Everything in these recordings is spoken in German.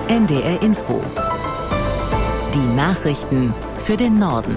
NDR Info. Die Nachrichten für den Norden.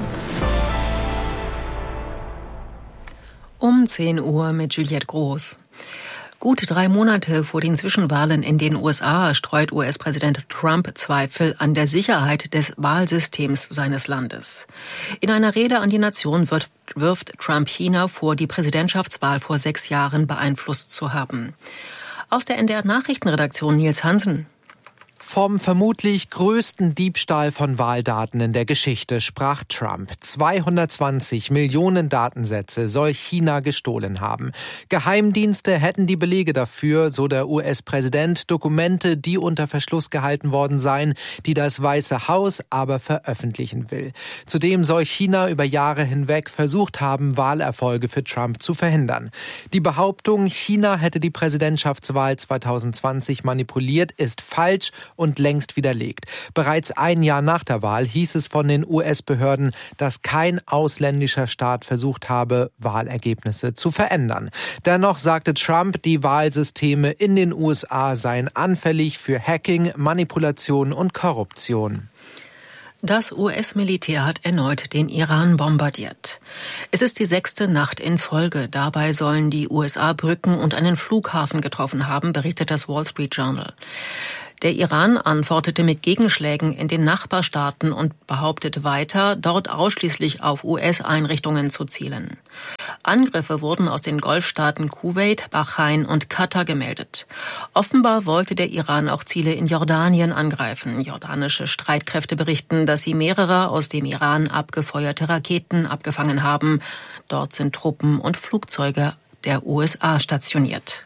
Um 10 Uhr mit Juliette Groß. Gut 3 Monate vor den Zwischenwahlen in den USA streut US-Präsident Trump Zweifel an der Sicherheit des Wahlsystems seines Landes. In einer Rede an die Nation wirft Trump China vor, die Präsidentschaftswahl vor 6 Jahren beeinflusst zu haben. Aus der NDR-Nachrichtenredaktion Nils Hansen. Vom vermutlich größten Diebstahl von Wahldaten in der Geschichte sprach Trump. 220 Millionen Datensätze soll China gestohlen haben. Geheimdienste hätten die Belege dafür, so der US-Präsident, Dokumente, die unter Verschluss gehalten worden seien, die das Weiße Haus aber veröffentlichen will. Zudem soll China über Jahre hinweg versucht haben, Wahlerfolge für Trump zu verhindern. Die Behauptung, China hätte die Präsidentschaftswahl 2020 manipuliert, ist falsch und längst widerlegt. Bereits ein Jahr nach der Wahl hieß es von den US-Behörden, dass kein ausländischer Staat versucht habe, Wahlergebnisse zu verändern. Dennoch sagte Trump, die Wahlsysteme in den USA seien anfällig für Hacking, Manipulation und Korruption. Das US-Militär hat erneut den Iran bombardiert. Es ist die 6. Nacht in Folge. Dabei sollen die USA Brücken und einen Flughafen getroffen haben, berichtet das Wall Street Journal. Der Iran antwortete mit Gegenschlägen in den Nachbarstaaten und behauptet weiter, dort ausschließlich auf US-Einrichtungen zu zielen. Angriffe wurden aus den Golfstaaten Kuwait, Bahrain und Katar gemeldet. Offenbar wollte der Iran auch Ziele in Jordanien angreifen. Jordanische Streitkräfte berichten, dass sie mehrere aus dem Iran abgefeuerte Raketen abgefangen haben. Dort sind Truppen und Flugzeuge der USA stationiert.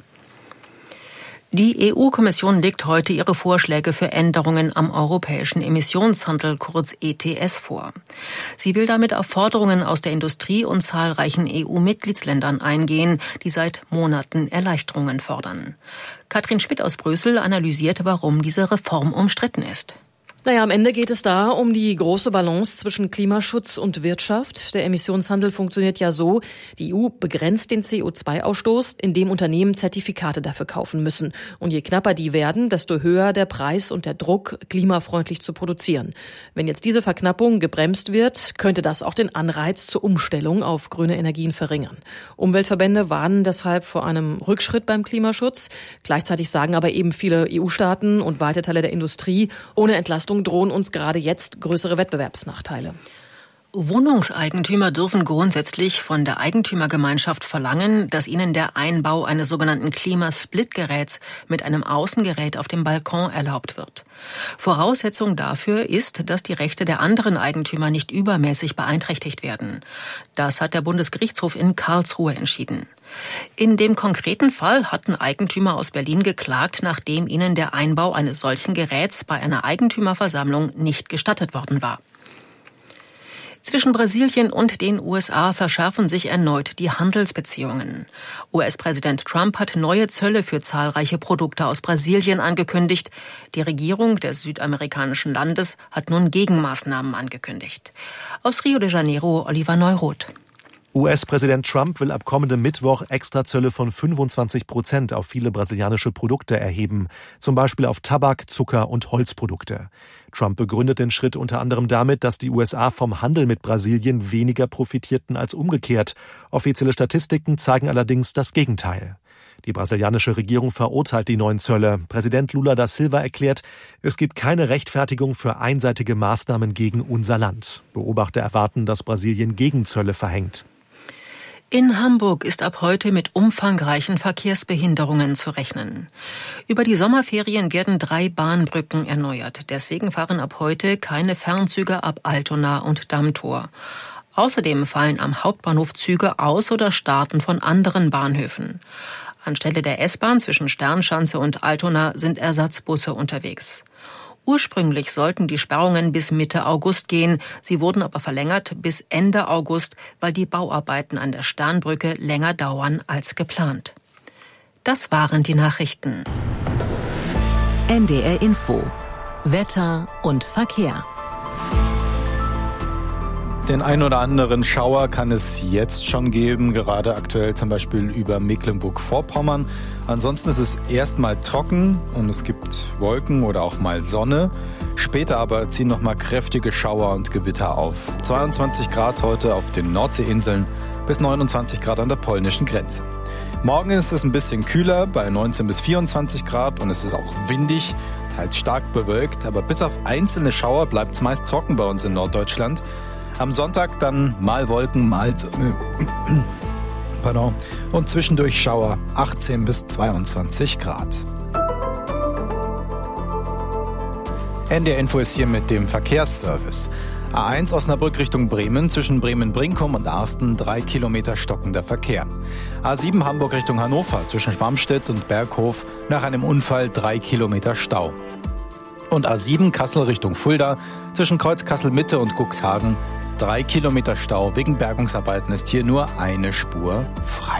Die EU-Kommission legt heute ihre Vorschläge für Änderungen am europäischen Emissionshandel, kurz ETS, vor. Sie will damit auf Forderungen aus der Industrie und zahlreichen EU-Mitgliedsländern eingehen, die seit Monaten Erleichterungen fordern. Katrin Schmidt aus Brüssel analysierte, warum diese Reform umstritten ist. Am Ende geht es da um die große Balance zwischen Klimaschutz und Wirtschaft. Der Emissionshandel funktioniert ja so: Die EU begrenzt den CO2-Ausstoß, indem Unternehmen Zertifikate dafür kaufen müssen. Und je knapper die werden, desto höher der Preis und der Druck, klimafreundlich zu produzieren. Wenn jetzt diese Verknappung gebremst wird, könnte das auch den Anreiz zur Umstellung auf grüne Energien verringern. Umweltverbände warnen deshalb vor einem Rückschritt beim Klimaschutz. Gleichzeitig sagen aber eben viele EU-Staaten und weite Teile der Industrie, ohne Entlastung drohen uns gerade jetzt größere Wettbewerbsnachteile. Wohnungseigentümer dürfen grundsätzlich von der Eigentümergemeinschaft verlangen, dass ihnen der Einbau eines sogenannten Klimasplitgeräts mit einem Außengerät auf dem Balkon erlaubt wird. Voraussetzung dafür ist, dass die Rechte der anderen Eigentümer nicht übermäßig beeinträchtigt werden. Das hat der Bundesgerichtshof in Karlsruhe entschieden. In dem konkreten Fall hatten Eigentümer aus Berlin geklagt, nachdem ihnen der Einbau eines solchen Geräts bei einer Eigentümerversammlung nicht gestattet worden war. Zwischen Brasilien und den USA verschärfen sich erneut die Handelsbeziehungen. US-Präsident Trump hat neue Zölle für zahlreiche Produkte aus Brasilien angekündigt. Die Regierung des südamerikanischen Landes hat nun Gegenmaßnahmen angekündigt. Aus Rio de Janeiro, Oliver Neuroth. US-Präsident Trump will ab kommendem Mittwoch Extrazölle von 25% auf viele brasilianische Produkte erheben, zum Beispiel auf Tabak, Zucker und Holzprodukte. Trump begründet den Schritt unter anderem damit, dass die USA vom Handel mit Brasilien weniger profitierten als umgekehrt. Offizielle Statistiken zeigen allerdings das Gegenteil. Die brasilianische Regierung verurteilt die neuen Zölle. Präsident Lula da Silva erklärt, es gibt keine Rechtfertigung für einseitige Maßnahmen gegen unser Land. Beobachter erwarten, dass Brasilien Gegenzölle verhängt. In Hamburg ist ab heute mit umfangreichen Verkehrsbehinderungen zu rechnen. Über die Sommerferien werden 3 Bahnbrücken erneuert. Deswegen fahren ab heute keine Fernzüge ab Altona und Dammtor. Außerdem fallen am Hauptbahnhof Züge aus oder starten von anderen Bahnhöfen. Anstelle der S-Bahn zwischen Sternschanze und Altona sind Ersatzbusse unterwegs. Ursprünglich sollten die Sperrungen bis Mitte August gehen. Sie wurden aber verlängert bis Ende August, weil die Bauarbeiten an der Sternbrücke länger dauern als geplant. Das waren die Nachrichten. NDR Info. Wetter und Verkehr. Den ein oder anderen Schauer kann es jetzt schon geben, gerade aktuell zum Beispiel über Mecklenburg-Vorpommern. Ansonsten ist es erstmal trocken und es gibt Wolken oder auch mal Sonne. Später aber ziehen nochmal kräftige Schauer und Gewitter auf. 22 Grad heute auf den Nordseeinseln bis 29 Grad an der polnischen Grenze. Morgen ist es ein bisschen kühler, bei 19 bis 24 Grad und es ist auch windig, teils stark bewölkt. Aber bis auf einzelne Schauer bleibt es meist trocken bei uns in Norddeutschland. Am Sonntag dann mal Wolken, mal Sonne. Und zwischendurch Schauer, 18 bis 22 Grad. NDR Info ist hier mit dem Verkehrsservice. A1 Osnabrück Richtung Bremen, zwischen Bremen-Brinkum und Arsten 3 Kilometer stockender Verkehr. A7 Hamburg Richtung Hannover, zwischen Schwammstedt und Berghof, nach einem Unfall 3 Kilometer Stau. Und A7 Kassel Richtung Fulda, zwischen Kreuz Kassel-Mitte und Cuxhagen, 3 Kilometer Stau. Wegen Bergungsarbeiten ist hier nur eine Spur frei.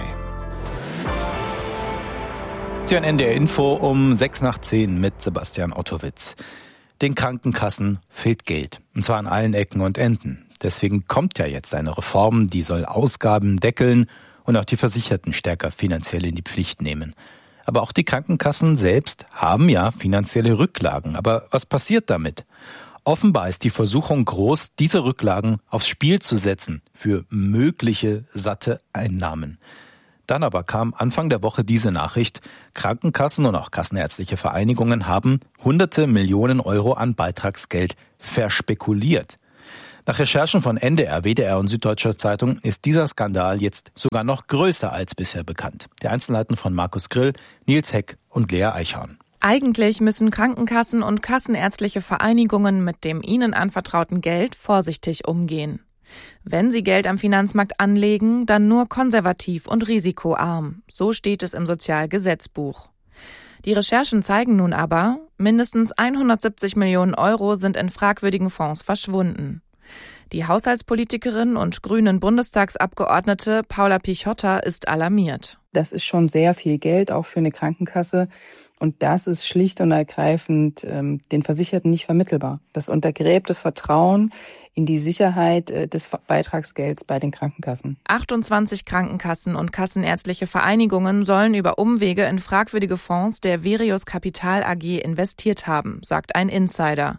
Sie hören NDR Info um 6 nach 10 mit Sebastian Ottowitz. Den Krankenkassen fehlt Geld. Und zwar an allen Ecken und Enden. Deswegen kommt ja jetzt eine Reform, die soll Ausgaben deckeln und auch die Versicherten stärker finanziell in die Pflicht nehmen. Aber auch die Krankenkassen selbst haben ja finanzielle Rücklagen. Aber was passiert damit? Offenbar ist die Versuchung groß, diese Rücklagen aufs Spiel zu setzen für mögliche satte Einnahmen. Dann aber kam Anfang der Woche diese Nachricht, Krankenkassen und auch kassenärztliche Vereinigungen haben hunderte Millionen Euro an Beitragsgeld verspekuliert. Nach Recherchen von NDR, WDR und Süddeutscher Zeitung ist dieser Skandal jetzt sogar noch größer als bisher bekannt. Die Einzelheiten von Markus Grill, Nils Heck und Lea Eichhorn. Eigentlich müssen Krankenkassen und kassenärztliche Vereinigungen mit dem ihnen anvertrauten Geld vorsichtig umgehen. Wenn sie Geld am Finanzmarkt anlegen, dann nur konservativ und risikoarm. So steht es im Sozialgesetzbuch. Die Recherchen zeigen nun aber, mindestens 170 Millionen Euro sind in fragwürdigen Fonds verschwunden. Die Haushaltspolitikerin und grünen Bundestagsabgeordnete Paula Pichotta ist alarmiert. Das ist schon sehr viel Geld, auch für eine Krankenkasse. Und das ist schlicht und ergreifend den Versicherten nicht vermittelbar. Das untergräbt das Vertrauen in die Sicherheit des Beitragsgelds bei den Krankenkassen. 28 Krankenkassen und kassenärztliche Vereinigungen sollen über Umwege in fragwürdige Fonds der Verius Capital AG investiert haben, sagt ein Insider.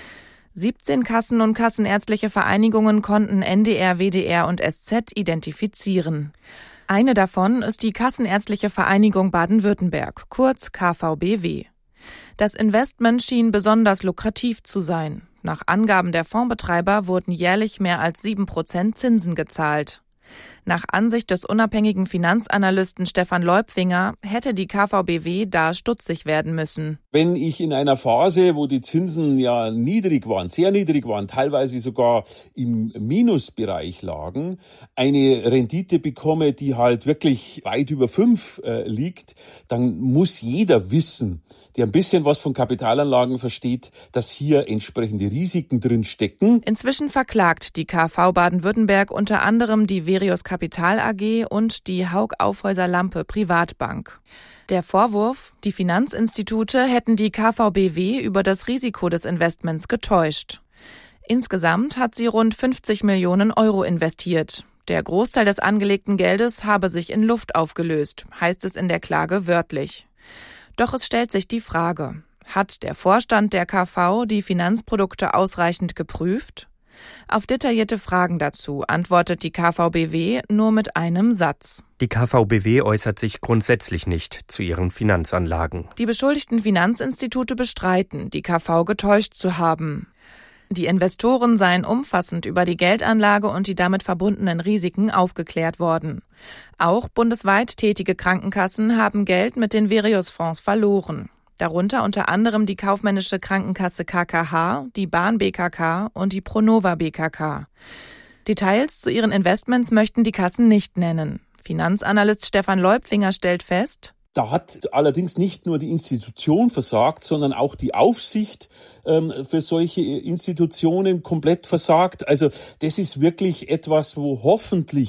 17 Kassen und kassenärztliche Vereinigungen konnten NDR, WDR und SZ identifizieren. Eine davon ist die Kassenärztliche Vereinigung Baden-Württemberg, kurz KVBW. Das Investment schien besonders lukrativ zu sein. Nach Angaben der Fondsbetreiber wurden jährlich mehr als 7% Zinsen gezahlt. Nach Ansicht des unabhängigen Finanzanalysten Stefan Leupfinger hätte die KVBW da stutzig werden müssen. Wenn ich in einer Phase, wo die Zinsen ja niedrig waren, sehr niedrig waren, teilweise sogar im Minusbereich lagen, eine Rendite bekomme, die halt wirklich weit über 5 liegt, dann muss jeder wissen, der ein bisschen was von Kapitalanlagen versteht, dass hier entsprechende Risiken drin stecken. Inzwischen verklagt die KV Baden-Württemberg unter anderem die Verius Capital AG und die Haug-Aufhäuser-Lampe Privatbank. Der Vorwurf, die Finanzinstitute hätten die KVBW über das Risiko des Investments getäuscht. Insgesamt hat sie rund 50 Millionen Euro investiert. Der Großteil des angelegten Geldes habe sich in Luft aufgelöst, heißt es in der Klage wörtlich. Doch es stellt sich die Frage, hat der Vorstand der KV die Finanzprodukte ausreichend geprüft? Auf detaillierte Fragen dazu antwortet die KVBW nur mit einem Satz. Die KVBW äußert sich grundsätzlich nicht zu ihren Finanzanlagen. Die beschuldigten Finanzinstitute bestreiten, die KV getäuscht zu haben. Die Investoren seien umfassend über die Geldanlage und die damit verbundenen Risiken aufgeklärt worden. Auch bundesweit tätige Krankenkassen haben Geld mit den Verius-Fonds verloren. Darunter unter anderem die kaufmännische Krankenkasse KKH, die Bahn BKK und die Pronova BKK. Details zu ihren Investments möchten die Kassen nicht nennen. Finanzanalyst Stefan Leupfinger stellt fest: Da hat allerdings nicht nur die Institution versagt, sondern auch die Aufsicht für solche Institutionen komplett versagt. Also das ist wirklich etwas, wo hoffentlich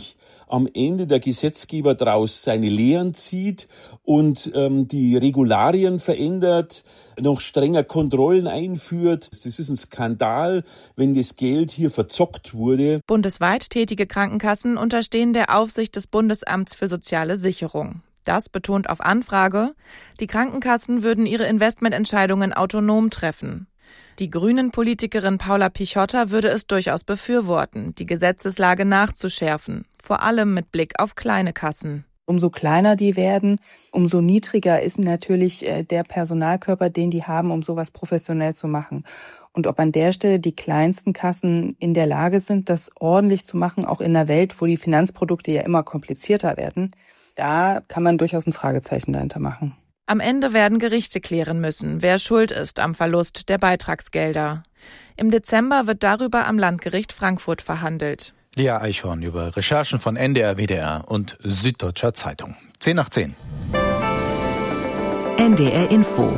am Ende der Gesetzgeber daraus seine Lehren zieht und die Regularien verändert, noch strenger Kontrollen einführt. Das ist ein Skandal, wenn das Geld hier verzockt wurde. Bundesweit tätige Krankenkassen unterstehen der Aufsicht des Bundesamts für soziale Sicherung. Das betont auf Anfrage, die Krankenkassen würden ihre Investmententscheidungen autonom treffen. Die Grünen-Politikerin Paula Pichotta würde es durchaus befürworten, die Gesetzeslage nachzuschärfen, vor allem mit Blick auf kleine Kassen. Umso kleiner die werden, umso niedriger ist natürlich der Personalkörper, den die haben, um sowas professionell zu machen. Und ob an der Stelle die kleinsten Kassen in der Lage sind, das ordentlich zu machen, auch in einer Welt, wo die Finanzprodukte ja immer komplizierter werden, da kann man durchaus ein Fragezeichen dahinter machen. Am Ende werden Gerichte klären müssen, wer schuld ist am Verlust der Beitragsgelder. Im Dezember wird darüber am Landgericht Frankfurt verhandelt. Lea Eichhorn über Recherchen von NDR, WDR und Süddeutscher Zeitung. 10:10. NDR Info.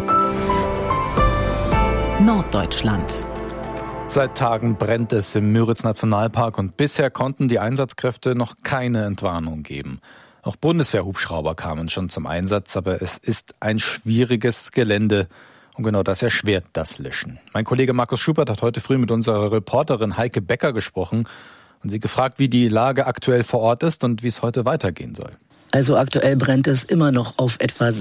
Norddeutschland. Seit Tagen brennt es im Müritz-Nationalpark und bisher konnten die Einsatzkräfte noch keine Entwarnung geben. Auch Bundeswehrhubschrauber kamen schon zum Einsatz, aber es ist ein schwieriges Gelände und genau das erschwert das Löschen. Mein Kollege Markus Schubert hat heute früh mit unserer Reporterin Heike Becker gesprochen und sie gefragt, wie die Lage aktuell vor Ort ist und wie es heute weitergehen soll. Also aktuell brennt es immer noch auf etwa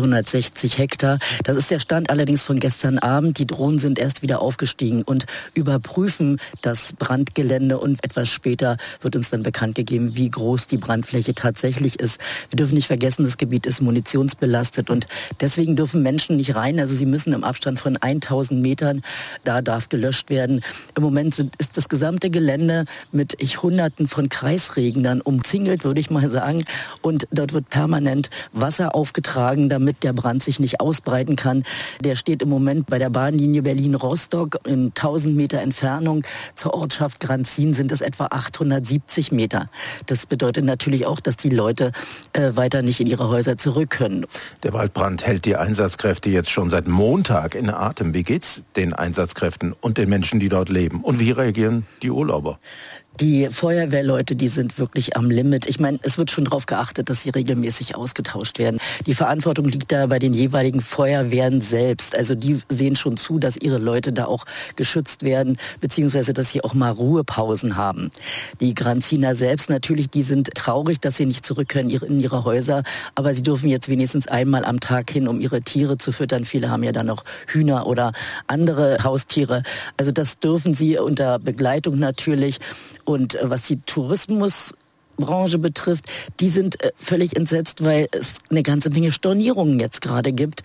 360 Hektar. Das ist der Stand allerdings von gestern Abend. Die Drohnen sind erst wieder aufgestiegen und überprüfen das Brandgelände und etwas später wird uns dann bekannt gegeben, wie groß die Brandfläche tatsächlich ist. Wir dürfen nicht vergessen, das Gebiet ist munitionsbelastet und deswegen dürfen Menschen nicht rein. Also sie müssen im Abstand von 1000 Metern, da darf gelöscht werden. Im Moment ist das gesamte Gelände mit Hunderten von Kreisregnern umzingelt, würde ich mal sagen. Und dort wird permanent Wasser aufgetragen, damit der Brand sich nicht ausbreiten kann. Der steht im Moment bei der Bahnlinie Berlin-Rostock in 1000 Meter Entfernung. Zur Ortschaft Granzin sind es etwa 870 Meter. Das bedeutet natürlich auch, dass die Leute weiter nicht in ihre Häuser zurück können. Der Waldbrand hält die Einsatzkräfte jetzt schon seit Montag in Atem. Wie geht's den Einsatzkräften und den Menschen, die dort leben? Und wie reagieren die Urlauber? Die Feuerwehrleute, die sind wirklich am Limit. Ich meine, es wird schon darauf geachtet, dass sie regelmäßig ausgetauscht werden. Die Verantwortung liegt da bei den jeweiligen Feuerwehren selbst. Also die sehen schon zu, dass ihre Leute da auch geschützt werden, beziehungsweise dass sie auch mal Ruhepausen haben. Die Granziner selbst natürlich, die sind traurig, dass sie nicht zurück können in ihre Häuser, aber sie dürfen jetzt wenigstens einmal am Tag hin, um ihre Tiere zu füttern. Viele haben ja dann noch Hühner oder andere Haustiere. Also das dürfen sie unter Begleitung natürlich. Und was die Tourismusbranche betrifft, die sind völlig entsetzt, weil es eine ganze Menge Stornierungen jetzt gerade gibt,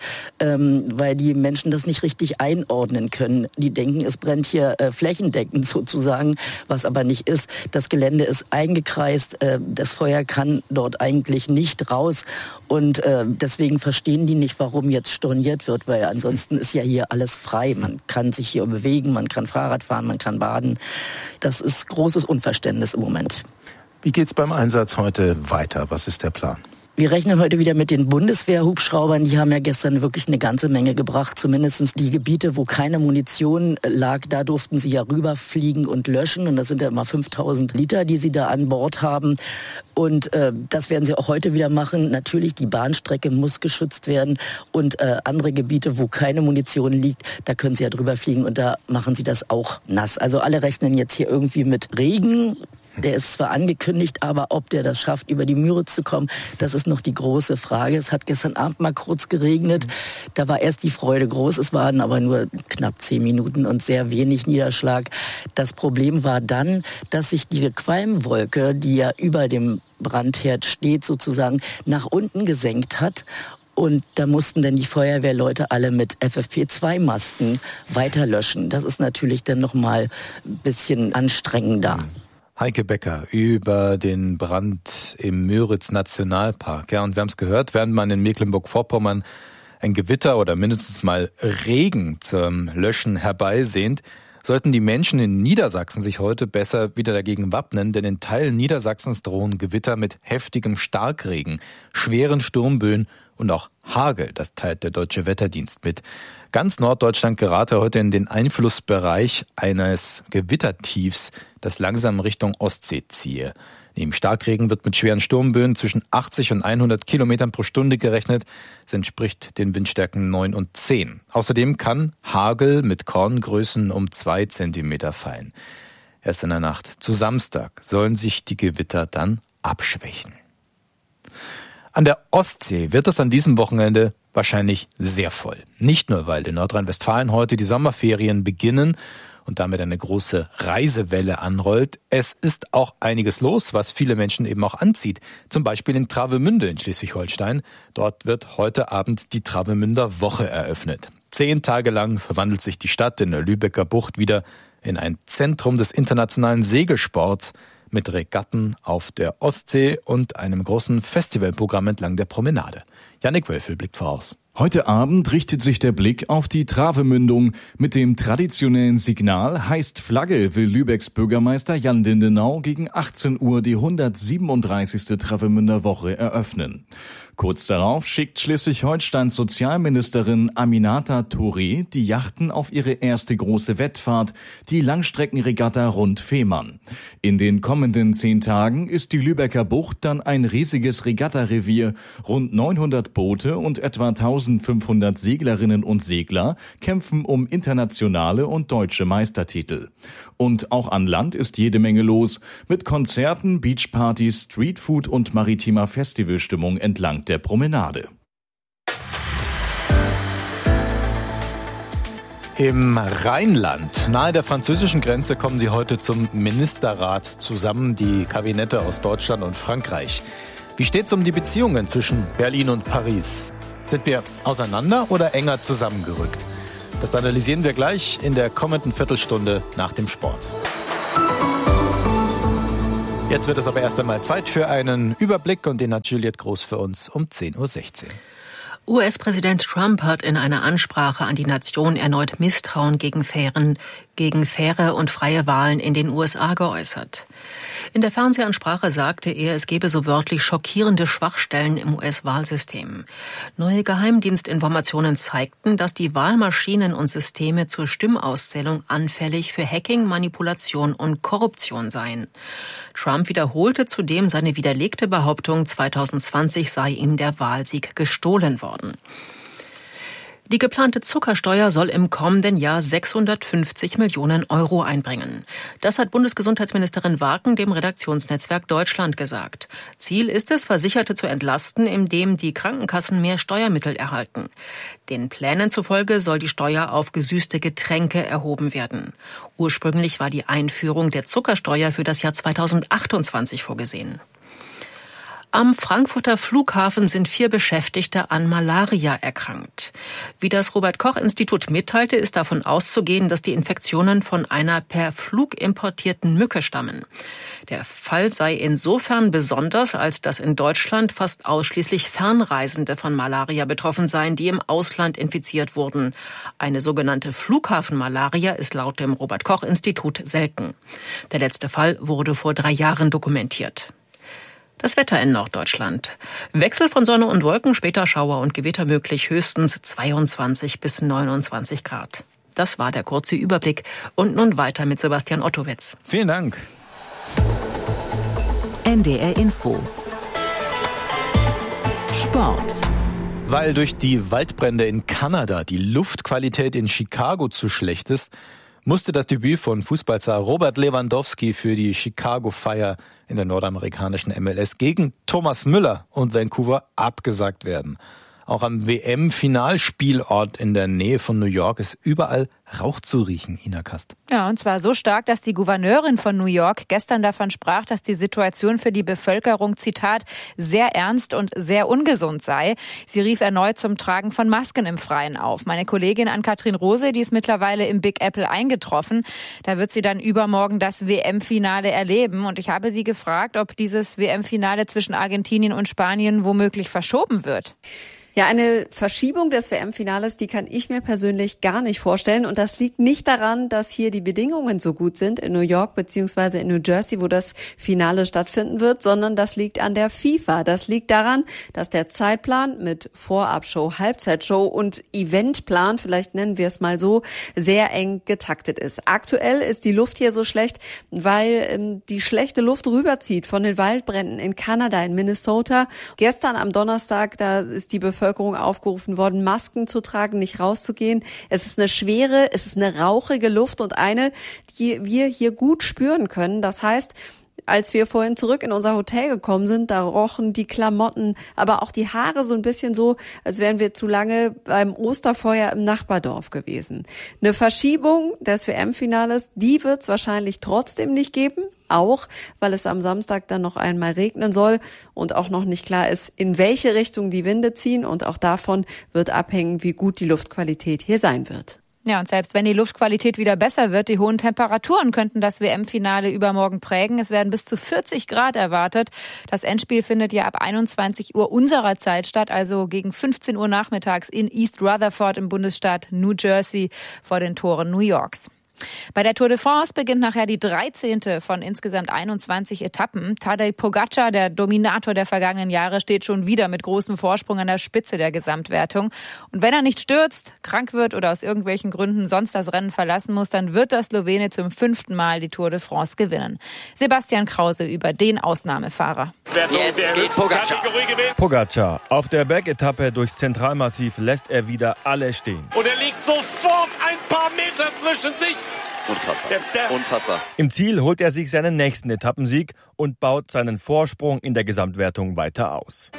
weil die Menschen das nicht richtig einordnen können. Die denken, es brennt hier flächendeckend sozusagen, was aber nicht ist. Das Gelände ist eingekreist, das Feuer kann dort eigentlich nicht raus und deswegen verstehen die nicht, warum jetzt storniert wird, weil ansonsten ist ja hier alles frei. Man kann sich hier bewegen, man kann Fahrrad fahren, man kann baden. Das ist großes Unverständnis im Moment. Wie geht's beim Einsatz heute weiter? Was ist der Plan? Wir rechnen heute wieder mit den Bundeswehrhubschraubern. Die haben ja gestern wirklich eine ganze Menge gebracht. Zumindest die Gebiete, wo keine Munition lag, da durften sie ja rüberfliegen und löschen. Und das sind ja immer 5000 Liter, die sie da an Bord haben. Und das werden sie auch heute wieder machen. Natürlich, die Bahnstrecke muss geschützt werden. Und andere Gebiete, wo keine Munition liegt, da können sie ja drüber fliegen. Und da machen sie das auch nass. Also alle rechnen jetzt hier irgendwie mit Regen. Der ist zwar angekündigt, aber ob der das schafft, über die Müritz zu kommen, das ist noch die große Frage. Es hat gestern Abend mal kurz geregnet. Da war erst die Freude groß. Es waren aber nur knapp 10 Minuten und sehr wenig Niederschlag. Das Problem war dann, dass sich die Qualmwolke, die ja über dem Brandherd steht, sozusagen nach unten gesenkt hat. Und da mussten dann die Feuerwehrleute alle mit FFP2-Masken weiterlöschen. Das ist natürlich dann noch mal ein bisschen anstrengender. Heike Becker über den Brand im Müritz-Nationalpark. Ja, und wir haben es gehört, während man in Mecklenburg-Vorpommern ein Gewitter oder mindestens mal Regen zum Löschen herbeisehnt, sollten die Menschen in Niedersachsen sich heute besser wieder dagegen wappnen, denn in Teilen Niedersachsens drohen Gewitter mit heftigem Starkregen, schweren Sturmböen und auch Hagel. Das teilt der Deutsche Wetterdienst mit. Ganz Norddeutschland gerate heute in den Einflussbereich eines Gewittertiefs, das langsam Richtung Ostsee ziehe. Neben Starkregen wird mit schweren Sturmböen zwischen 80 und 100 Kilometern pro Stunde gerechnet. Das entspricht den Windstärken 9 und 10. Außerdem kann Hagel mit Korngrößen um 2 Zentimeter fallen. Erst in der Nacht zu Samstag sollen sich die Gewitter dann abschwächen. An der Ostsee wird es an diesem Wochenende wahrscheinlich sehr voll. Nicht nur, weil in Nordrhein-Westfalen heute die Sommerferien beginnen und damit eine große Reisewelle anrollt. Es ist auch einiges los, was viele Menschen eben auch anzieht. Zum Beispiel in Travemünde in Schleswig-Holstein. Dort wird heute Abend die Travemünder Woche eröffnet. 10 Tage lang verwandelt sich die Stadt in der Lübecker Bucht wieder in ein Zentrum des internationalen Segelsports mit Regatten auf der Ostsee und einem großen Festivalprogramm entlang der Promenade. Jannik Wölfel blickt voraus. Heute Abend richtet sich der Blick auf die Travemündung. Mit dem traditionellen Signal heißt Flagge will Lübecks Bürgermeister Jan Lindenau gegen 18 Uhr die 137. Travemünder Woche eröffnen. Kurz darauf schickt Schleswig-Holsteins Sozialministerin Aminata Touré die Yachten auf ihre erste große Wettfahrt, die Langstreckenregatta rund Fehmarn. In den kommenden 10 Tagen ist die Lübecker Bucht dann ein riesiges Regattarevier. Rund 900 Boote und etwa 1500 Seglerinnen und Segler kämpfen um internationale und deutsche Meistertitel. Und auch an Land ist jede Menge los, mit Konzerten, Beachpartys, Streetfood und maritimer Festivalstimmung entlang der Promenade. Im Rheinland, nahe der französischen Grenze, kommen sie heute zum Ministerrat zusammen, die Kabinette aus Deutschland und Frankreich. Wie steht's um die Beziehungen zwischen Berlin und Paris? Sind wir auseinander oder enger zusammengerückt? Das analysieren wir gleich in der kommenden Viertelstunde nach dem Sport. Jetzt wird es aber erst einmal Zeit für einen Überblick und den hat Juliette Groß für uns um 10.16 Uhr. US-Präsident Trump hat in einer Ansprache an die Nation erneut Misstrauen gegen faire und freie Wahlen in den USA geäußert. In der Fernsehansprache sagte er, es gebe so wörtlich schockierende Schwachstellen im US-Wahlsystem. Neue Geheimdienstinformationen zeigten, dass die Wahlmaschinen und Systeme zur Stimmauszählung anfällig für Hacking, Manipulation und Korruption seien. Trump wiederholte zudem seine widerlegte Behauptung, 2020 sei ihm der Wahlsieg gestohlen worden. Die geplante Zuckersteuer soll im kommenden Jahr 650 Millionen Euro einbringen. Das hat Bundesgesundheitsministerin Warken dem Redaktionsnetzwerk Deutschland gesagt. Ziel ist es, Versicherte zu entlasten, indem die Krankenkassen mehr Steuermittel erhalten. Den Plänen zufolge soll die Steuer auf gesüßte Getränke erhoben werden. Ursprünglich war die Einführung der Zuckersteuer für das Jahr 2028 vorgesehen. Am Frankfurter Flughafen sind 4 Beschäftigte an Malaria erkrankt. Wie das Robert-Koch-Institut mitteilte, ist davon auszugehen, dass die Infektionen von einer per Flug importierten Mücke stammen. Der Fall sei insofern besonders, als dass in Deutschland fast ausschließlich Fernreisende von Malaria betroffen seien, die im Ausland infiziert wurden. Eine sogenannte Flughafenmalaria ist laut dem Robert-Koch-Institut selten. Der letzte Fall wurde vor 3 Jahren dokumentiert. Das Wetter in Norddeutschland. Wechsel von Sonne und Wolken, später Schauer und Gewitter möglich, höchstens 22 bis 29 Grad. Das war der kurze Überblick. Und nun weiter mit Sebastian Ottowitz. Vielen Dank. NDR Info. Sport. Weil durch die Waldbrände in Kanada die Luftqualität in Chicago zu schlecht ist, musste das Debüt von Fußballstar Robert Lewandowski für die Chicago Fire in der nordamerikanischen MLS gegen Thomas Müller und Vancouver abgesagt werden. Auch am WM-Finalspielort in der Nähe von New York ist überall Rauch zu riechen, Ina Kast. Ja, und zwar so stark, dass die Gouverneurin von New York gestern davon sprach, dass die Situation für die Bevölkerung, Zitat, sehr ernst und sehr ungesund sei. Sie rief erneut zum Tragen von Masken im Freien auf. Meine Kollegin Ann-Kathrin Rose, die ist mittlerweile im Big Apple eingetroffen. Da wird sie dann übermorgen das WM-Finale erleben. Und ich habe sie gefragt, ob dieses WM-Finale zwischen Argentinien und Spanien womöglich verschoben wird. Ja, eine Verschiebung des WM-Finales, die kann ich mir persönlich gar nicht vorstellen. Und das liegt nicht daran, dass hier die Bedingungen so gut sind in New York bzw. in New Jersey, wo das Finale stattfinden wird, sondern das liegt an der FIFA. Das liegt daran, dass der Zeitplan mit Vorabshow, Halbzeitshow und Eventplan, vielleicht nennen wir es mal so, sehr eng getaktet ist. Aktuell ist die Luft hier so schlecht, weil die schlechte Luft rüberzieht von den Waldbränden in Kanada, in Minnesota. Gestern am Donnerstag, da ist die Bevölkerung aufgerufen worden, Masken zu tragen, nicht rauszugehen. Es ist eine schwere, es ist eine rauchige Luft und eine, die wir hier gut spüren können. Das heißt, als wir vorhin zurück in unser Hotel gekommen sind, da rochen die Klamotten, aber auch die Haare so ein bisschen so, als wären wir zu lange beim Osterfeuer im Nachbardorf gewesen. Eine Verschiebung des WM-Finales, die wird es wahrscheinlich trotzdem nicht geben. Auch, weil es am Samstag dann noch einmal regnen soll und auch noch nicht klar ist, in welche Richtung die Winde ziehen. Und auch davon wird abhängen, wie gut die Luftqualität hier sein wird. Ja, und selbst wenn die Luftqualität wieder besser wird, die hohen Temperaturen könnten das WM-Finale übermorgen prägen. Es werden bis zu 40 Grad erwartet. Das Endspiel findet ja ab 21 Uhr unserer Zeit statt, also gegen 15 Uhr nachmittags in East Rutherford im Bundesstaat New Jersey vor den Toren New Yorks. Bei der Tour de France beginnt nachher die 13. von insgesamt 21 Etappen. Tadej Pogačar, der Dominator der vergangenen Jahre, steht schon wieder mit großem Vorsprung an der Spitze der Gesamtwertung. Und wenn er nicht stürzt, krank wird oder aus irgendwelchen Gründen sonst das Rennen verlassen muss, dann wird der Slowene zum 5. Mal die Tour de France gewinnen. Sebastian Krause über den Ausnahmefahrer. Jetzt geht Pogačar. Pogačar. Auf der Bergetappe durchs Zentralmassiv lässt er wieder alle stehen. Und er liegt sofort ein paar Meter zwischen sich. Unfassbar. Unfassbar. Im Ziel holt er sich seinen nächsten Etappensieg und baut seinen Vorsprung in der Gesamtwertung weiter aus.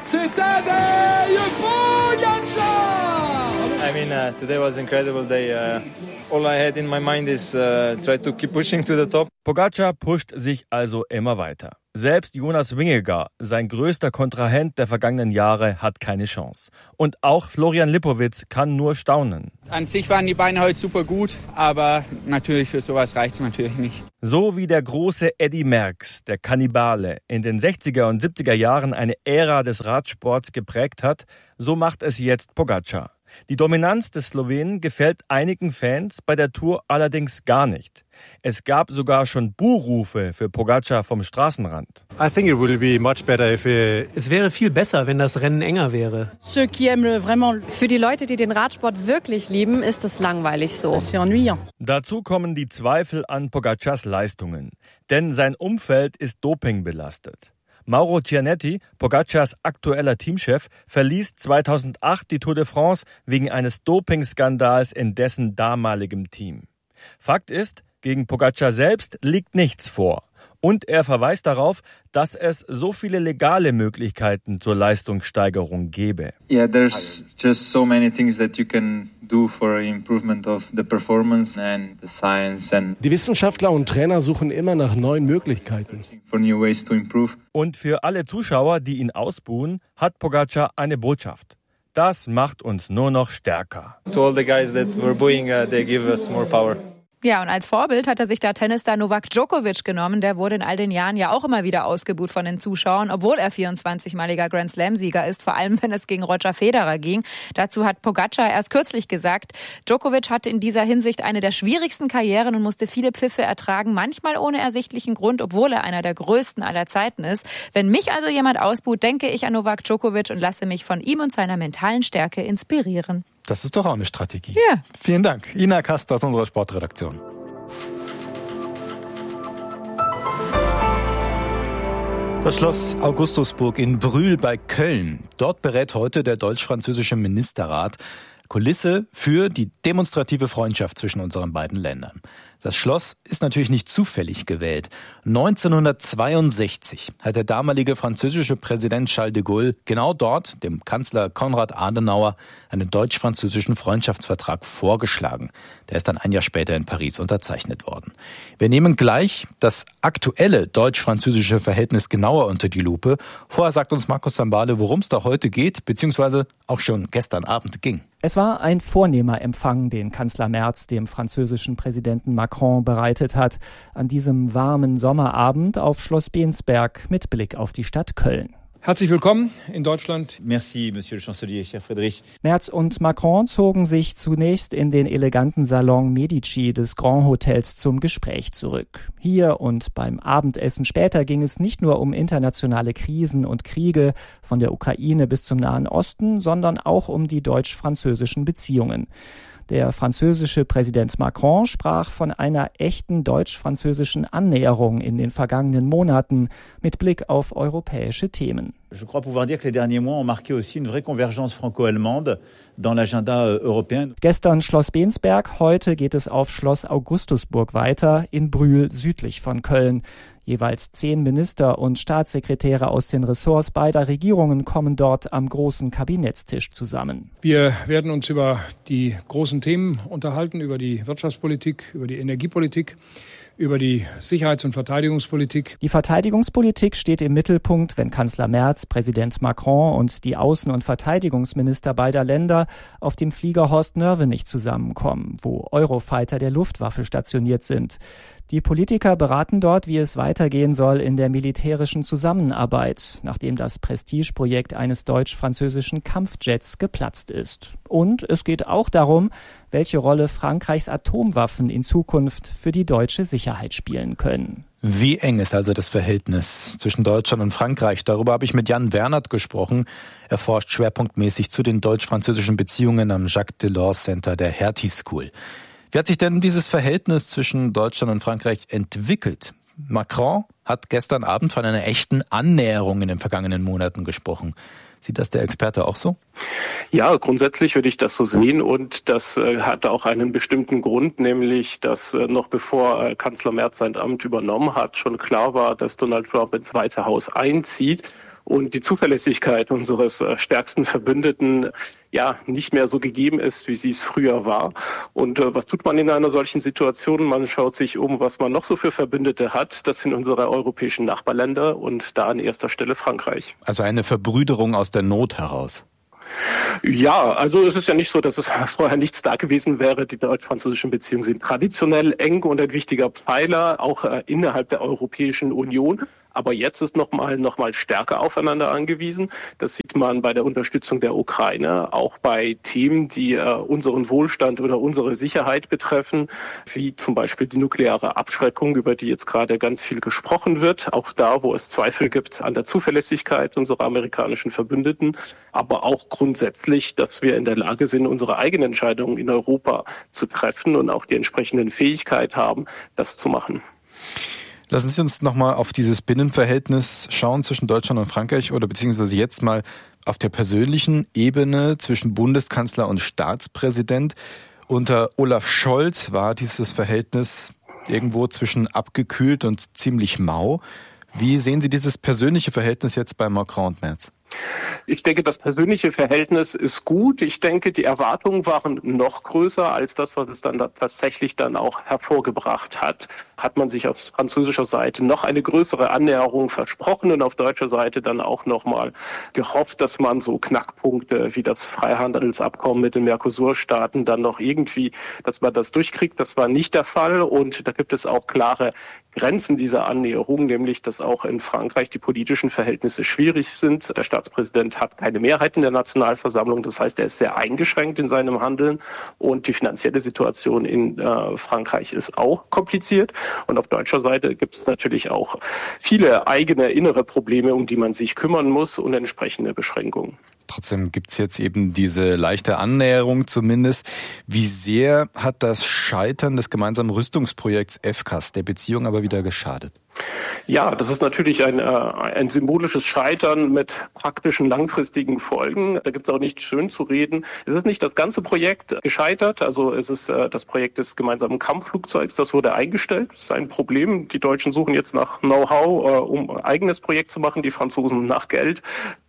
I mean, today was an incredible day. All I had in my mind is try to keep pushing to the top. Pogačar pusht sich also immer weiter. Selbst Jonas Vingegaard, sein größter Kontrahent der vergangenen Jahre, hat keine Chance. Und auch Florian Lipowitz kann nur staunen. An sich waren die Beine heute super gut, aber natürlich für sowas reicht es natürlich nicht. So wie der große Eddy Merckx, der Kannibale, in den 60er und 70er Jahren eine Ära des Radsports geprägt hat, so macht es jetzt Pogačar. Die Dominanz des Slowenen gefällt einigen Fans bei der Tour allerdings gar nicht. Es gab sogar schon Buhrufe für Pogačar vom Straßenrand. Es wäre viel besser, wenn das Rennen enger wäre. Für die Leute, die den Radsport wirklich lieben, ist es langweilig so. Dazu kommen die Zweifel an Pogačars Leistungen, denn sein Umfeld ist dopingbelastet. Mauro Cianetti, Pogačars aktueller Teamchef, verließ 2008 die Tour de France wegen eines Dopingskandals in dessen damaligem Team. Fakt ist, gegen Pogačar selbst liegt nichts vor. Und er verweist darauf, dass es so viele legale Möglichkeiten zur Leistungssteigerung gäbe. Yeah, there's just so many things that you can do for improvement of the performance and the science and Die Wissenschaftler und Trainer suchen immer nach neuen Möglichkeiten. For new ways to improve. Und für alle Zuschauer, die ihn ausbuhen, hat Pogačar eine Botschaft. Das macht uns nur noch stärker. To all the guys that were booing, they give us more power. Ja, und als Vorbild hat er sich da Tennisstar Novak Djokovic genommen. Der wurde in all den Jahren ja auch immer wieder ausgebuht von den Zuschauern, obwohl er 24-maliger Grand-Slam-Sieger ist, vor allem wenn es gegen Roger Federer ging. Dazu hat Pogačar erst kürzlich gesagt, Djokovic hatte in dieser Hinsicht eine der schwierigsten Karrieren und musste viele Pfiffe ertragen, manchmal ohne ersichtlichen Grund, obwohl er einer der größten aller Zeiten ist. Wenn mich also jemand ausbuht, denke ich an Novak Djokovic und lasse mich von ihm und seiner mentalen Stärke inspirieren. Das ist doch auch eine Strategie. Ja. Vielen Dank. Ina Kast aus unserer Sportredaktion. Das Schloss Augustusburg in Brühl bei Köln. Dort berät heute der deutsch-französische Ministerrat Kulisse für die demonstrative Freundschaft zwischen unseren beiden Ländern. Das Schloss ist natürlich nicht zufällig gewählt. 1962 hat der damalige französische Präsident Charles de Gaulle genau dort, dem Kanzler Konrad Adenauer, einen deutsch-französischen Freundschaftsvertrag vorgeschlagen. Der ist dann ein Jahr später in Paris unterzeichnet worden. Wir nehmen gleich das aktuelle deutsch-französische Verhältnis genauer unter die Lupe. Vorher sagt uns Markus Sambale, worum es da heute geht, beziehungsweise auch schon gestern Abend ging. Es war ein vornehmer Empfang, den Kanzler Merz dem französischen Präsidenten Macron bereitet hat, an diesem warmen Sommerabend auf Schloss Bensberg mit Blick auf die Stadt Köln. Herzlich willkommen in Deutschland. Merci, Monsieur le Chancelier, cher Friedrich. Merz und Macron zogen sich zunächst in den eleganten Salon Medici des Grand Hotels zum Gespräch zurück. Hier und beim Abendessen später ging es nicht nur um internationale Krisen und Kriege, von der Ukraine bis zum Nahen Osten, sondern auch um die deutsch-französischen Beziehungen. Der französische Präsident Macron sprach von einer echten deutsch-französischen Annäherung in den vergangenen Monaten mit Blick auf europäische Themen. Je crois pouvoir dire que les derniers mois ont marqué aussi une vraie convergence franco-allemande dans l'agenda européen. Gestern Schloss Bensberg, heute geht es auf Schloss Augustusburg weiter, in Brühl südlich von Köln. Jeweils 10 Minister und Staatssekretäre aus den Ressorts beider Regierungen kommen dort am großen Kabinettstisch zusammen. Wir werden uns über die großen Themen unterhalten, über die Wirtschaftspolitik, über die Energiepolitik, über die Sicherheits- und Verteidigungspolitik. Die Verteidigungspolitik steht im Mittelpunkt, wenn Kanzler Merz, Präsident Macron und die Außen- und Verteidigungsminister beider Länder auf dem Flieger Horst Nörvenich zusammenkommen, wo Eurofighter der Luftwaffe stationiert sind. Die Politiker beraten dort, wie es weitergehen soll in der militärischen Zusammenarbeit, nachdem das Prestigeprojekt eines deutsch-französischen Kampfjets geplatzt ist. Und es geht auch darum, welche Rolle Frankreichs Atomwaffen in Zukunft für die deutsche Sicherheit spielen können. Wie eng ist also das Verhältnis zwischen Deutschland und Frankreich? Darüber habe ich mit Jan Wernert gesprochen. Er forscht schwerpunktmäßig zu den deutsch-französischen Beziehungen am Jacques Delors Center der Hertie School. Wie hat sich denn dieses Verhältnis zwischen Deutschland und Frankreich entwickelt? Macron hat gestern Abend von einer echten Annäherung in den vergangenen Monaten gesprochen. Sieht das der Experte auch so? Ja, grundsätzlich würde ich das so sehen und das hat auch einen bestimmten Grund, nämlich dass noch bevor Kanzler Merz sein Amt übernommen hat, schon klar war, dass Donald Trump ins Weiße Haus einzieht. Und die Zuverlässigkeit unseres stärksten Verbündeten nicht mehr so gegeben ist, wie sie es früher war. Und was tut man in einer solchen Situation? Man schaut sich um, was man noch so für Verbündete hat. Das sind unsere europäischen Nachbarländer und da an erster Stelle Frankreich. Also eine Verbrüderung aus der Not heraus. Ja, also es ist ja nicht so, dass es vorher nichts da gewesen wäre. Die deutsch-französischen Beziehungen sind traditionell eng und ein wichtiger Pfeiler, auch innerhalb der Europäischen Union. Aber jetzt ist noch mal stärker aufeinander angewiesen. Das sieht man bei der Unterstützung der Ukraine, auch bei Themen, die unseren Wohlstand oder unsere Sicherheit betreffen, wie zum Beispiel die nukleare Abschreckung, über die jetzt gerade ganz viel gesprochen wird. Auch da, wo es Zweifel gibt an der Zuverlässigkeit unserer amerikanischen Verbündeten, aber auch grundsätzlich, dass wir in der Lage sind, unsere eigenen Entscheidungen in Europa zu treffen und auch die entsprechenden Fähigkeit haben, das zu machen. Lassen Sie uns nochmal auf dieses Binnenverhältnis schauen zwischen Deutschland und Frankreich oder beziehungsweise jetzt mal auf der persönlichen Ebene zwischen Bundeskanzler und Staatspräsident. Unter Olaf Scholz war dieses Verhältnis irgendwo zwischen abgekühlt und ziemlich mau. Wie sehen Sie dieses persönliche Verhältnis jetzt bei Macron und Merz? Ich denke, das persönliche Verhältnis ist gut. Ich denke, die Erwartungen waren noch größer als das, was es dann tatsächlich dann auch hervorgebracht hat. Hat man sich auf französischer Seite noch eine größere Annäherung versprochen und auf deutscher Seite dann auch nochmal gehofft, dass man so Knackpunkte wie das Freihandelsabkommen mit den Mercosur-Staaten dann noch irgendwie, dass man das durchkriegt. Das war nicht der Fall und da gibt es auch klare Grenzen dieser Annäherung, nämlich dass auch in Frankreich die politischen Verhältnisse schwierig sind. Der Staatspräsident hat keine Mehrheit in der Nationalversammlung, das heißt, er ist sehr eingeschränkt in seinem Handeln und die finanzielle Situation in Frankreich ist auch kompliziert. Und auf deutscher Seite gibt es natürlich auch viele eigene innere Probleme, um die man sich kümmern muss und entsprechende Beschränkungen. Trotzdem gibt es jetzt eben diese leichte Annäherung zumindest. Wie sehr hat das Scheitern des gemeinsamen Rüstungsprojekts FCAS der Beziehung aber wieder geschadet? Ja, das ist natürlich ein symbolisches Scheitern mit praktischen langfristigen Folgen. Da gibt es auch nichts schön zu reden. Es ist nicht das ganze Projekt gescheitert. Also es ist das Projekt des gemeinsamen Kampfflugzeugs, das wurde eingestellt. Das ist ein Problem. Die Deutschen suchen jetzt nach Know-how, um ein eigenes Projekt zu machen, die Franzosen nach Geld.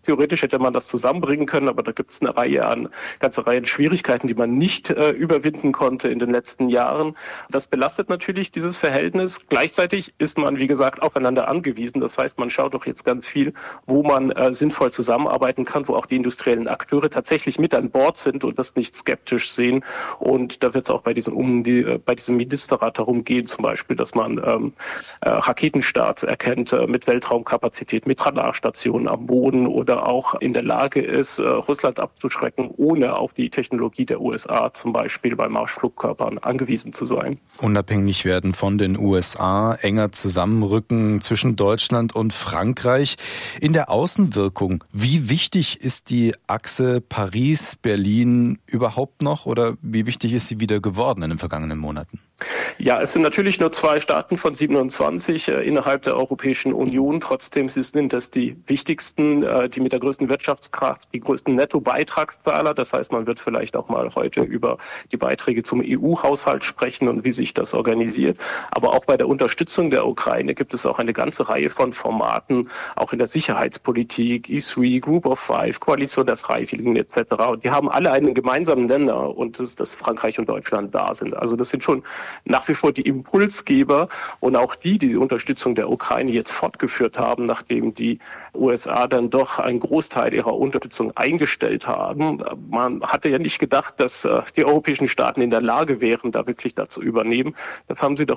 Theoretisch hätte man das zusammenbringen können, aber da gibt es eine ganze Reihe an Schwierigkeiten, die man nicht überwinden konnte in den letzten Jahren. Das belastet natürlich dieses Verhältnis. Gleichzeitig ist man, wie gesagt, aufeinander angewiesen. Das heißt, man schaut doch jetzt ganz viel, wo man sinnvoll zusammenarbeiten kann, wo auch die industriellen Akteure tatsächlich mit an Bord sind und das nicht skeptisch sehen. Und da wird es auch bei diesem Ministerrat darum gehen, zum Beispiel, dass man Raketenstarts erkennt mit Weltraumkapazität, mit Radarstationen am Boden oder auch in der Lage ist, Russland abzuschrecken, ohne auf die Technologie der USA zum Beispiel bei Marschflugkörpern angewiesen zu sein. Unabhängig werden von den USA, enger zusammenrücken zwischen Deutschland und Frankreich. In der Außenwirkung, wie wichtig ist die Achse Paris-Berlin überhaupt noch oder wie wichtig ist sie wieder geworden in den vergangenen Monaten? Ja, es sind natürlich nur 2 Staaten von 27 innerhalb der Europäischen Union. Trotzdem sind das die wichtigsten, die mit der größten Wirtschaftskraft, die größten Nettobeitragszahler. Das heißt, man wird vielleicht auch mal heute über die Beiträge zum EU-Haushalt sprechen und wie sich das organisiert. Aber auch bei der Unterstützung der Ukraine gibt es auch eine ganze Reihe von Formaten, auch in der Sicherheitspolitik, E3, Group of Five, Koalition der Freiwilligen etc. Und die haben alle einen gemeinsamen Nenner und das ist, dass Frankreich und Deutschland da sind. Also das sind schon nach wie vor die Impulsgeber und auch die Unterstützung der Ukraine jetzt fortgeführt haben, nachdem die USA dann doch einen Großteil ihrer Unterstützung eingestellt haben. Man hatte ja nicht gedacht, dass die europäischen Staaten in der Lage wären, da wirklich dazu übernehmen. Das haben sie doch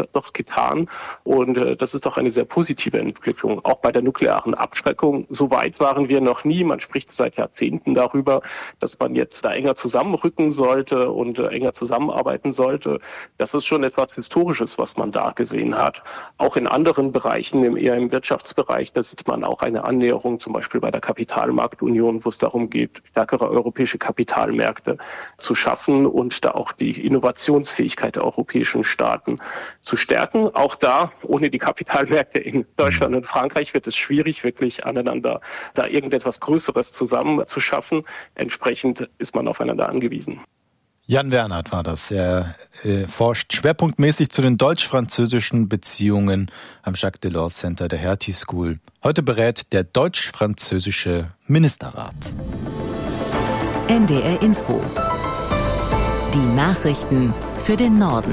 getan. Und das ist doch eine sehr positive Entwicklung. Auch bei der nuklearen Abschreckung. So weit waren wir noch nie. Man spricht seit Jahrzehnten darüber, dass man jetzt da enger zusammenrücken sollte und enger zusammenarbeiten sollte. Das ist schon etwas Historisches, was man da gesehen hat. Auch in anderen Bereichen, eher im Wirtschaftsbereich, da sieht man auch eine Annäherung, zum Beispiel bei der Kapitalmarktunion, wo es darum geht, stärkere europäische Kapitalmärkte zu schaffen und da auch die Innovationsfähigkeit der europäischen Staaten zu stärken. Auch da, ohne die Kapitalmärkte in Deutschland und Frankreich, wird es schwierig, wirklich aneinander da irgendetwas Größeres zusammen zu schaffen. Entsprechend ist man aufeinander angewiesen. Jan Wernert war das. Er forscht schwerpunktmäßig zu den deutsch-französischen Beziehungen am Jacques Delors Center der Hertie School. Heute berät der deutsch-französische Ministerrat. NDR Info. Die Nachrichten für den Norden.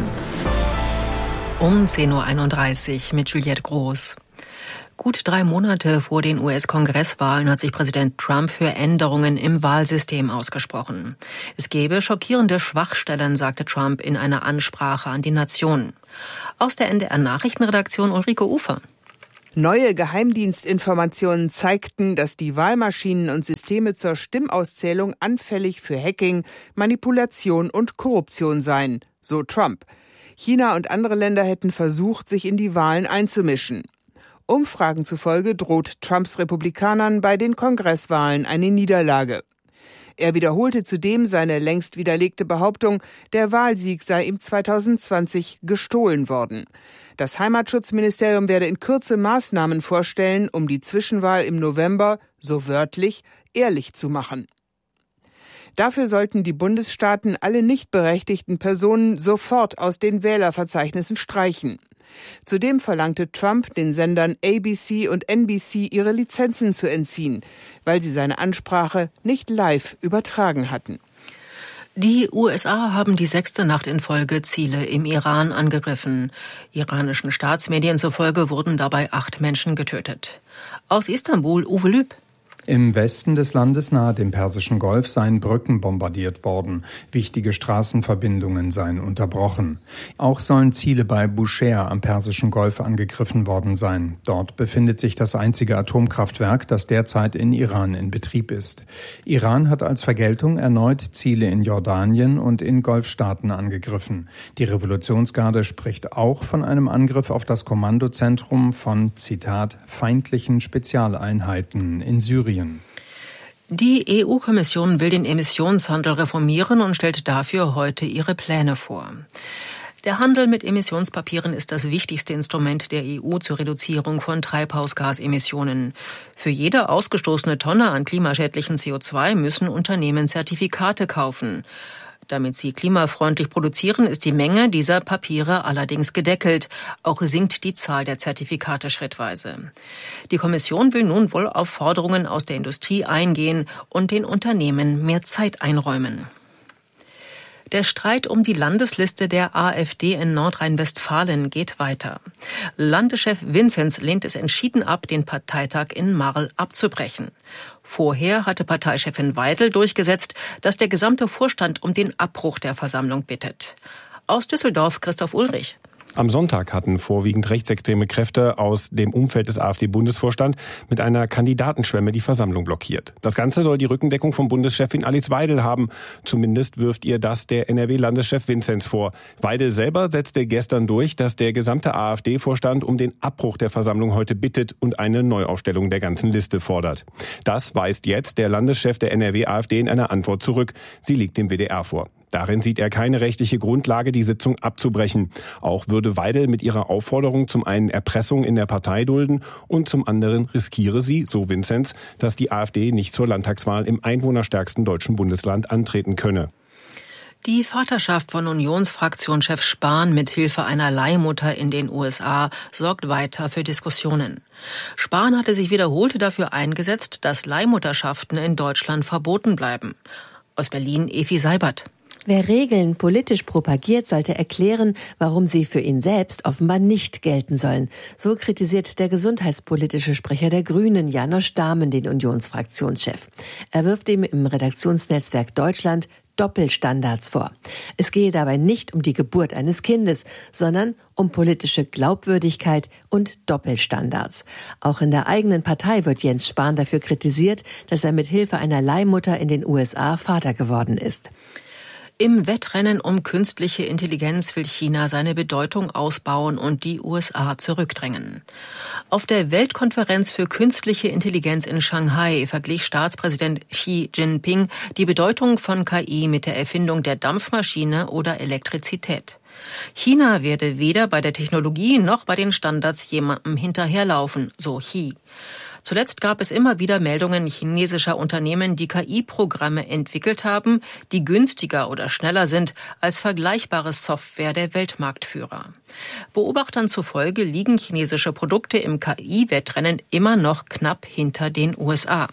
Um 10.31 Uhr mit Juliette Groß. Gut 3 Monate vor den US-Kongresswahlen hat sich Präsident Trump für Änderungen im Wahlsystem ausgesprochen. Es gebe schockierende Schwachstellen, sagte Trump in einer Ansprache an die Nation. Aus der NDR-Nachrichtenredaktion Ulrike Ufer. Neue Geheimdienstinformationen zeigten, dass die Wahlmaschinen und Systeme zur Stimmauszählung anfällig für Hacking, Manipulation und Korruption seien, so Trump. China und andere Länder hätten versucht, sich in die Wahlen einzumischen. Umfragen zufolge droht Trumps Republikanern bei den Kongresswahlen eine Niederlage. Er wiederholte zudem seine längst widerlegte Behauptung, der Wahlsieg sei ihm 2020 gestohlen worden. Das Heimatschutzministerium werde in Kürze Maßnahmen vorstellen, um die Zwischenwahl im November, so wörtlich, ehrlich zu machen. Dafür sollten die Bundesstaaten alle nicht berechtigten Personen sofort aus den Wählerverzeichnissen streichen. Zudem verlangte Trump, den Sendern ABC und NBC ihre Lizenzen zu entziehen, weil sie seine Ansprache nicht live übertragen hatten. Die USA haben die 6. Nacht in Folge Ziele im Iran angegriffen. Iranischen Staatsmedien zufolge wurden dabei 8 Menschen getötet. Aus Istanbul, Uwe Lüb. Im Westen des Landes nahe dem Persischen Golf seien Brücken bombardiert worden. Wichtige Straßenverbindungen seien unterbrochen. Auch sollen Ziele bei Bushehr am Persischen Golf angegriffen worden sein. Dort befindet sich das einzige Atomkraftwerk, das derzeit in Iran in Betrieb ist. Iran hat als Vergeltung erneut Ziele in Jordanien und in Golfstaaten angegriffen. Die Revolutionsgarde spricht auch von einem Angriff auf das Kommandozentrum von, Zitat, feindlichen Spezialeinheiten in Syrien. Die EU-Kommission will den Emissionshandel reformieren und stellt dafür heute ihre Pläne vor. Der Handel mit Emissionspapieren ist das wichtigste Instrument der EU zur Reduzierung von Treibhausgasemissionen. Für jede ausgestoßene Tonne an klimaschädlichen CO2 müssen Unternehmen Zertifikate kaufen. Damit sie klimafreundlich produzieren, ist die Menge dieser Papiere allerdings gedeckelt. Auch sinkt die Zahl der Zertifikate schrittweise. Die Kommission will nun wohl auf Forderungen aus der Industrie eingehen und den Unternehmen mehr Zeit einräumen. Der Streit um die Landesliste der AfD in Nordrhein-Westfalen geht weiter. Landeschef Vinzenz lehnt es entschieden ab, den Parteitag in Marl abzubrechen. Vorher hatte Parteichefin Weidel durchgesetzt, dass der gesamte Vorstand um den Abbruch der Versammlung bittet. Aus Düsseldorf Christoph Ulrich. Am Sonntag hatten vorwiegend rechtsextreme Kräfte aus dem Umfeld des AfD-Bundesvorstands mit einer Kandidatenschwemme die Versammlung blockiert. Das Ganze soll die Rückendeckung von Bundeschefin Alice Weidel haben. Zumindest wirft ihr das der NRW-Landeschef Vinzenz vor. Weidel selber setzte gestern durch, dass der gesamte AfD-Vorstand um den Abbruch der Versammlung heute bittet und eine Neuaufstellung der ganzen Liste fordert. Das weist jetzt der Landeschef der NRW-AfD in einer Antwort zurück. Sie liegt dem WDR vor. Darin sieht er keine rechtliche Grundlage, die Sitzung abzubrechen. Auch würde Weidel mit ihrer Aufforderung zum einen Erpressung in der Partei dulden und zum anderen riskiere sie, so Vinzenz, dass die AfD nicht zur Landtagswahl im einwohnerstärksten deutschen Bundesland antreten könne. Die Vaterschaft von Unionsfraktionschef Spahn mit Hilfe einer Leihmutter in den USA sorgt weiter für Diskussionen. Spahn hatte sich wiederholt dafür eingesetzt, dass Leihmutterschaften in Deutschland verboten bleiben. Aus Berlin Evi Seibert. Wer Regeln politisch propagiert, sollte erklären, warum sie für ihn selbst offenbar nicht gelten sollen. So kritisiert der gesundheitspolitische Sprecher der Grünen, Janosch Dahmen, den Unionsfraktionschef. Er wirft ihm im Redaktionsnetzwerk Deutschland Doppelstandards vor. Es gehe dabei nicht um die Geburt eines Kindes, sondern um politische Glaubwürdigkeit und Doppelstandards. Auch in der eigenen Partei wird Jens Spahn dafür kritisiert, dass er mit Hilfe einer Leihmutter in den USA Vater geworden ist. Im Wettrennen um künstliche Intelligenz will China seine Bedeutung ausbauen und die USA zurückdrängen. Auf der Weltkonferenz für künstliche Intelligenz in Shanghai verglich Staatspräsident Xi Jinping die Bedeutung von KI mit der Erfindung der Dampfmaschine oder Elektrizität. China werde weder bei der Technologie noch bei den Standards jemandem hinterherlaufen, so Xi. Zuletzt gab es immer wieder Meldungen chinesischer Unternehmen, die KI-Programme entwickelt haben, die günstiger oder schneller sind als vergleichbare Software der Weltmarktführer. Beobachtern zufolge liegen chinesische Produkte im KI-Wettrennen immer noch knapp hinter den USA.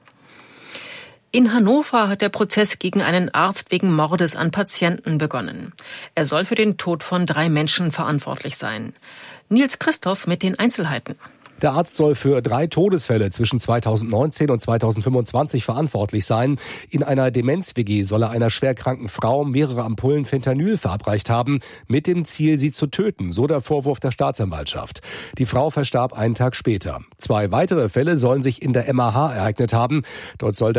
In Hannover hat der Prozess gegen einen Arzt wegen Mordes an Patienten begonnen. Er soll für den Tod von 3 Menschen verantwortlich sein. Nils Christoph mit den Einzelheiten. Der Arzt soll für 3 Todesfälle zwischen 2019 und 2025 verantwortlich sein. In einer Demenz-WG soll er einer schwerkranken Frau mehrere Ampullen Fentanyl verabreicht haben, mit dem Ziel, sie zu töten, so der Vorwurf der Staatsanwaltschaft. Die Frau verstarb einen Tag später. 2 weitere Fälle sollen sich in der MAH ereignet haben. Dort soll